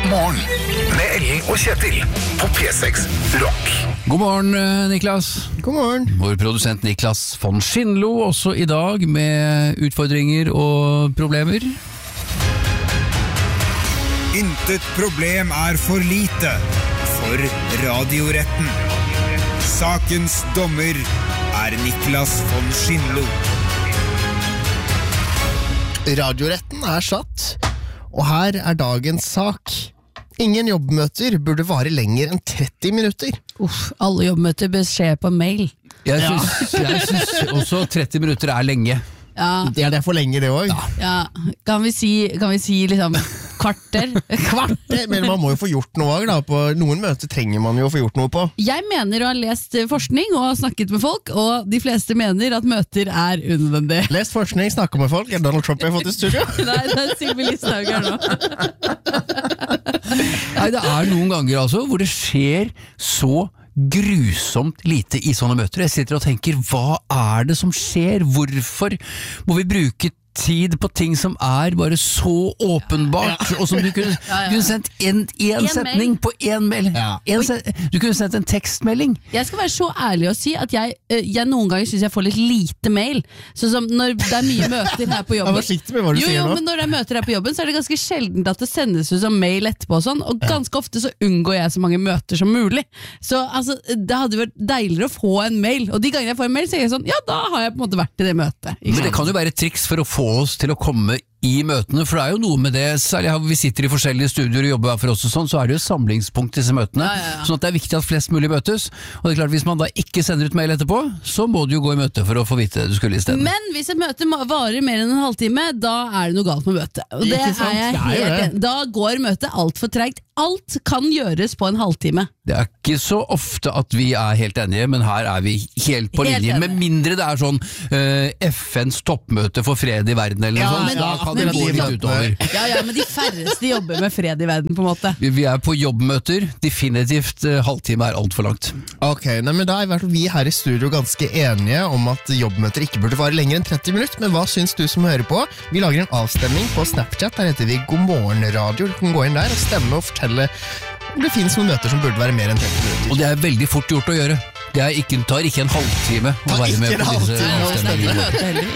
Morgen med Ellen og Kjetil på P6 Rock. God morgen, Niklas. God morgen. Vår produsent Niklas von Schindlo, også i dag med utfordringer og problemer. Intet problem er for lite for radioretten. Sakens dommer er Niklas von Schindlo. Radioretten er satt, og her er dagens sak. Ingen jobbmøter burde vare lenger enn 30 minutter. Alle jobbmøter bør skje på mail. Jeg synes også 30 minutter er lenge. Ja, Det er for lenge det også. ja. Kan vi si liksom kvarter? Kvarter, men man må jo få gjort noe da. På noen møter trenger man jo å få gjort noe på. Jeg mener å ha lest forskning og snakket med folk, og de fleste mener at møter er unødvendig. Lest forskning, snakket med folk. Er det Donald Trump jeg har fått i studio? Nei, det er Sylvi Listhaug her nå. Nei, det er noen ganger altså hvor det skjer så grusomt lite i sånne møter. Jeg sitter og tenker, hva er det som skjer? Hvorfor må vi bruke tid på ting som er bare så åpenbart, og som du kunne sendt en setning på en mail. Du kunne sendt en tekstmelding. Jeg skal være så ærlig å si at jeg noen ganger synes jeg får litt lite mail. Sånn som når det er mye møter her på jobben. Jeg var forsiktig med hva du sier nå. Men når det er møter her på jobben, så er det ganske sjelden at det sendes ut som mail etterpå og sånn, og ganske ofte så unngår jeg så mange møter som mulig. Så altså, det hadde vært deiligere å få en mail, og de gangene jeg får en mail, så er jeg sånn, ja, da har jeg på en måte vært i det møtet. Men det kan jo være et triks for å få oss til å komme i møtene, for det er jo noe med det, særlig vi sitter i forskjellige studier og jobber for oss og sånn, så er det jo samlingspunkt i disse møtene, sånn at det er viktig at flest mulig møtes, og det er klart hvis man da ikke sender ut mail etterpå, så må du jo gå i møte for å få vite det du skulle i stedet. Men hvis et møte varer mer enn en halvtime, da er det noe galt med møtet, og det er jeg helt enig. Da går møtet alt for tregt. Alt kan gjøres på en halvtime. Det er ikke så ofte at vi er helt enige, men her er vi helt på linje, med mindre det er sånn FNs toppmøte for fred i verden eller noe sånt, da kan det gå litt utover. Ja, men de færreste jobber med fred i verden på en måte. Vi er på jobbmøter, definitivt halvtime er alt for langt. Ok, men da er i hvert fall vi her i studio ganske enige om at jobbmøter ikke burde vare lenger enn 30 minutter, men hva syns du som hører på? Vi lager en avstemning på Snapchat, der heter vi God Morgen Radio. Du kan gå inn der og stemme og fortelle om det finnes noen møter som burde være mer enn 30 minutter. Og det er veldig fort gjort å gjøre. Det tar ikke en halvtime å være med på disse avstemningene.